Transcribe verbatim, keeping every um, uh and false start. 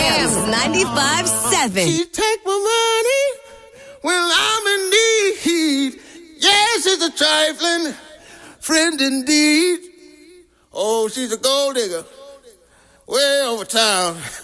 Jams ninety-five seven. She take my money when I'm in need. Yes, she's a trifling friend indeed. Oh, she's a gold digger way over town.